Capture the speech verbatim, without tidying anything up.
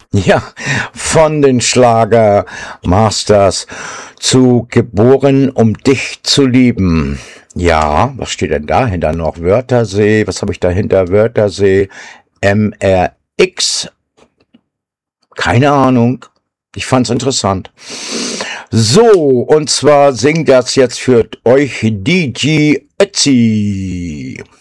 Ja, von den Schlagermasters zu Geboren, um dich zu lieben. Ja, was steht denn dahinter noch? Wörthersee, was habe ich dahinter? Wörthersee, M R X, keine Ahnung. Ich fand's interessant. So, und zwar singt das jetzt für euch D J Ötzi.